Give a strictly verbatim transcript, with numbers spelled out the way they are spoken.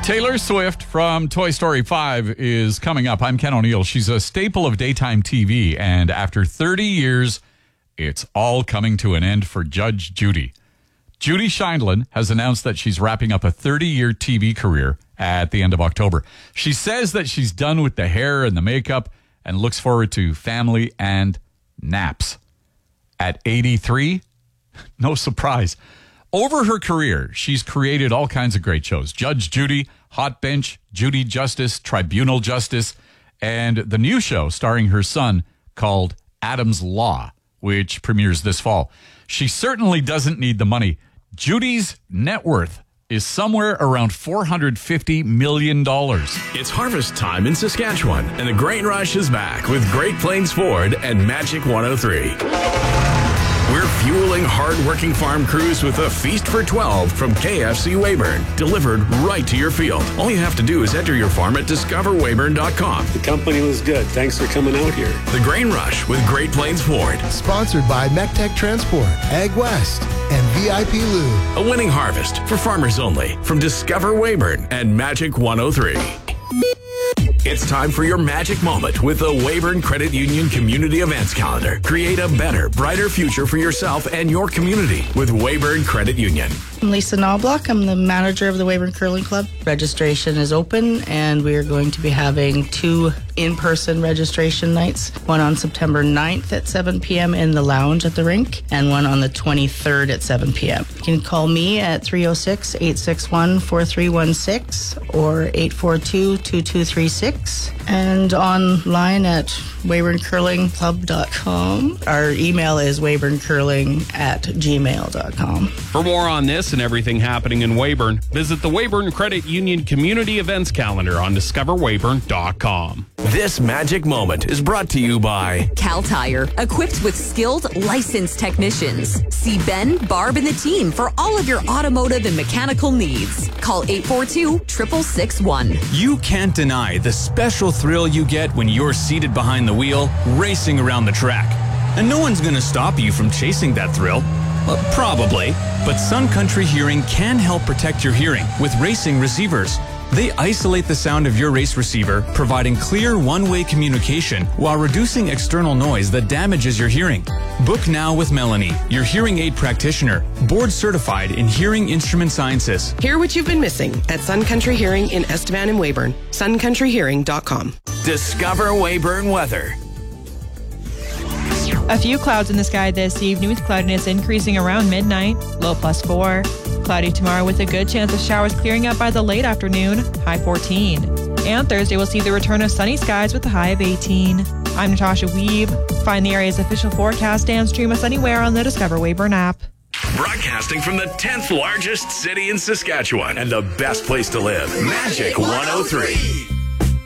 Taylor Swift from Toy Story five is coming up. I'm Ken O'Neill. She's a staple of daytime T V, and after thirty years, it's all coming to an end for Judge Judy. Judy Sheindlin has announced that she's wrapping up a thirty-year T V career at the end of October. She says that she's done with the hair and the makeup and looks forward to family and naps. At eighty-three, no surprise. Over her career, she's created all kinds of great shows. Judge Judy, Hot Bench, Judy Justice, Tribunal Justice, and the new show starring her son called Adam's Law, which premieres this fall. She certainly doesn't need the money. Judy's net worth is somewhere around four hundred fifty million dollars. It's harvest time in Saskatchewan, and the grain rush is back with Great Plains Ford and Magic one oh three. We're fueling hard-working farm crews with a feast for twelve from K F C Weyburn, delivered right to your field. All you have to do is enter your farm at discover weyburn dot com. The company was good. Thanks for coming out here. The Grain Rush with Great Plains Ford. Sponsored by MechTech Transport, Ag West, and V I P Lube. A winning harvest for farmers only from Discover Weyburn and Magic one oh three. It's time for your magic moment with the Weyburn Credit Union Community Events Calendar. Create a better, brighter future for yourself and your community with Weyburn Credit Union. I'm Lisa Knobloch. I'm the manager of the Weyburn Curling Club. Registration is open, and we are going to be having two in-person registration nights, one on September ninth at seven p.m. in the lounge at the rink, and one on the twenty-third at seven p.m. You can call me at three oh six, eight six one, four three one six or eight four two, two two three six, and online at weyburn curling club dot com. Our email is weyburn curling at gmail dot com. For more on this and everything happening in Weyburn, visit the Weyburn Credit Union Community Events Calendar on discover weyburn dot com. This magic moment is brought to you by Cal Tire, equipped with skilled, licensed technicians. See Ben, Barb, and the team for all of your automotive and mechanical needs. Call eight four two, six six six one. You can't deny the special thrill you get when you're seated behind the wheel, racing around the track. And no one's going to stop you from chasing that thrill. Well, probably. But Sun Country Hearing can help protect your hearing with racing receivers. They isolate the sound of your race receiver, providing clear one-way communication while reducing external noise that damages your hearing. Book now with Melanie, your hearing aid practitioner, board certified in hearing instrument sciences. Hear what you've been missing at Sun Country Hearing in Estevan and Weyburn. sun country hearing dot com. Discover Weyburn Weather. A few clouds in the sky this evening with cloudiness increasing around midnight, low plus four. Cloudy tomorrow with a good chance of showers clearing up by the late afternoon, high fourteen. And Thursday we'll see the return of sunny skies with a high of eighteen. I'm Natasha Weeb. Find the area's official forecast and stream us anywhere on the Discover Weyburn app. Broadcasting from the tenth largest city in Saskatchewan and the best place to live, Magic one oh three.